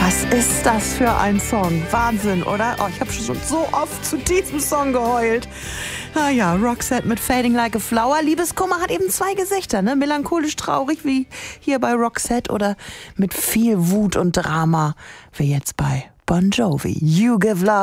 Was ist das für ein Song? Wahnsinn, oder? Oh, ich habe schon so oft zu diesem Song geheult. Ah ja, Roxette mit Fading Like a Flower. Liebeskummer hat eben zwei Gesichter, ne? Melancholisch traurig wie hier bei Roxette oder mit viel Wut und Drama wie jetzt bei Bon Jovi. You Give Love